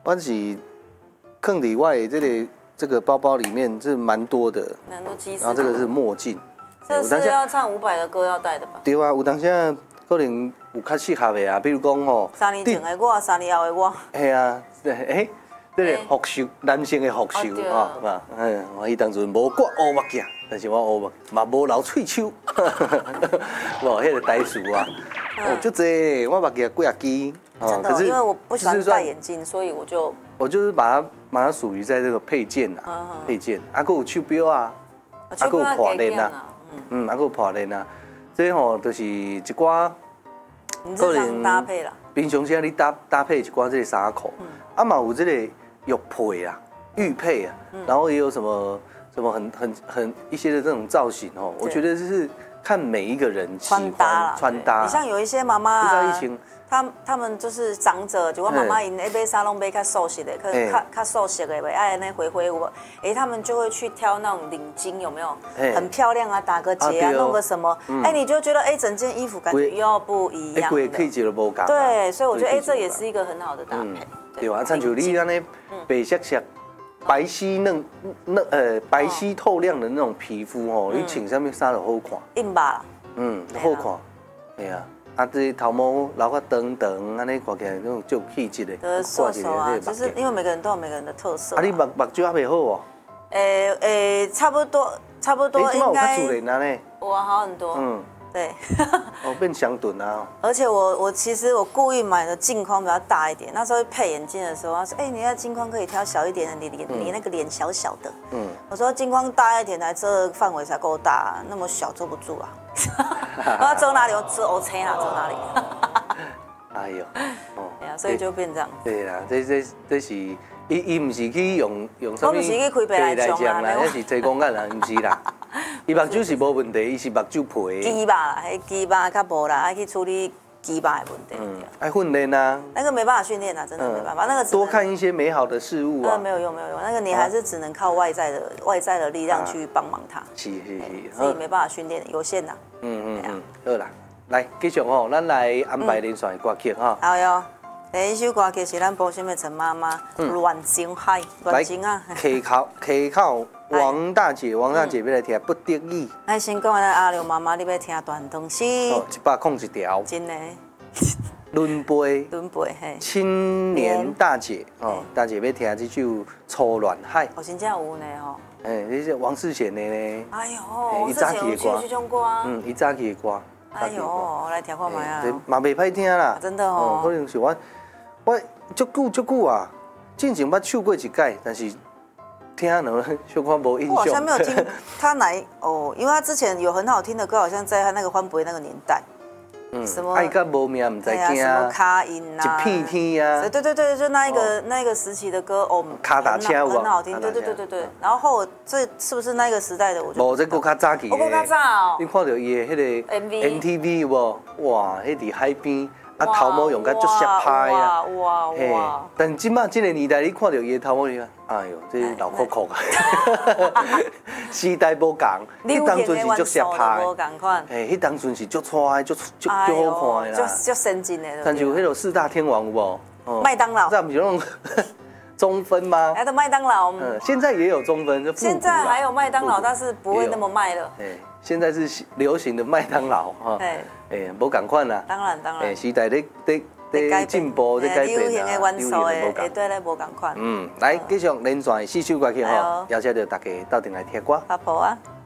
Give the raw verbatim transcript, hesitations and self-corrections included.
我是放里外这个这个包包里面是蛮多的， 蛮多鸡丝。 然后这个是墨镜， 这是要唱伍佰的歌要带的吧？ 对啊，有当时可能有较适合的啊，比如讲吼， 三年前的我，三年后的我。 系啊，诶，这个复秀，男性的复秀啊，嘛，嗯，我伊当阵无刮乌目镜，但是我乌目嘛无留喙鬚，无迄个台词啊，哦，就这，我目镜几啊支。 真的，因为我不喜欢戴眼镜，所以我就我就是把它把它属于在这个配件啊，配件，啊，还有手表啊，啊，还有破链啊，嗯，还有破链啊，这吼就是一寡个人搭配啦。 平常时你搭搭配一寡这个衫裤，啊嘛有这个玉佩啊、玉佩啊，然后也有什么什么很很很一些的这种造型哦，我觉得就是看每一个人喜欢穿搭。 你像有一些妈妈，他他们就是长者，就我妈妈因那买沙龙买较素色的，可能较较素色的袂爱那灰灰有，哎，他们就会去挑那种领巾，有没有？很漂亮啊，打个结啊，弄个什么，哎，你就觉得哎，整件衣服感觉又要不一样的。对，所以我觉得哎，这也是一个很好的搭配。 对啊，像像你安尼白色色、白皙嫩嫩呃白皙透亮的那种皮肤哦，你穿上面衫就好看。 硬吧？ 嗯，好看，对啊。啊，这头毛留个长长，安尼看起来那种就有气质的。 呃，瘦瘦啊，就是因为每个人都有每个人的特色。 啊，你目目睭还袂好哦？ 诶诶，差不多，差不多应该。 你有较自然啊呢？ 我好很多。嗯，对。 哦，变相钝啊。 而且我我其实我故意买的镜框比较大一点，那时候配眼镜的时候，他说，哎，你那镜框可以挑小一点的，你脸你那个脸小小的。嗯。我说镜框大一点，才遮范围才够大，那么小遮不住啊。我要遮哪里？我遮欧青啊，遮哪里？ 哎呦， 哦，对啊，所以就变这样。 对啦，这这这是伊伊唔是去用用什么？ 我唔是去开白来讲啦，那是做公干啦，唔是啦。伊目睭是无问题，伊是目睭皮。 鸡巴啦，迄鸡巴较无啦，爱去处理鸡巴的问题。嗯， 爱训练啊。 那个没办法训练啊，真的没办法。那个多看一些美好的事物啊。 没有用，没有用。那个你还是只能靠外在的外在的力量去帮忙他。 是是是， 自己没办法训练，有限呐。 嗯嗯嗯，好啦，来继续吼，咱来安排连续的歌曲哈。 好哟，第一首歌曲是咱播新的陈妈妈《乱情海》，乱情啊。 K 口 K 口，王大姐，王大姐要来听《不得已》。 咱先讲咱阿廖妈妈，你要听段东西。 哦，一百空一条。 真的。 轮杯。 轮杯嘿。 青年大姐哦，大姐要听这首《初恋海》。 哦，真正有呢吼。 哎，这是王世贤的呢。 哎呦，王世贤有去这种歌。 嗯，伊早期的歌。 哎呦，来听看卖啊！ 嘛袂歹听啦， 真的哦。 可能是我，我足久足久啊，之前捌唱过一届，但是听了小可无印象。 我好像没有听他哪哦，因为他之前有很好听的歌，好像在他那个欢不会那个年代。 嗯，什么爱甲无命唔知惊， 什么卡音啊，一片天啊， 对对对，就那一个那个时期的歌哦， 卡达车很好听，对对对对对。然后后这是不是那个时代的？我觉得。 无，这个较早期的。 我较早。 你看到伊的迄个 M V M T V 有无？哇，迄伫海边，啊头毛用甲足适拍啊， 哇哇！ 但即马这个年代，你看到伊的头毛，你看，哎呦，这老酷酷啊！时代无共， 迄当阵是足适拍， 无共款。 嘿，迄当阵是足帅、足足足好看的啦， 足足先进的。 但就迄个四大天王有无？ 麦当劳。 这不是那种中分吗？ 还有麦当劳。 嗯，现在也有中分，就现在还有麦当劳，但是不会那么卖了。 哎，现在是流行的麦当劳哈。哎，哎，无共款啦。 当然当然。 哎，时代在在在进步，在改变啊。 流行的元素的，绝对咧无共款。 嗯，来继续连续四首歌曲吼，邀请到大家到阵来听歌。 阿婆啊。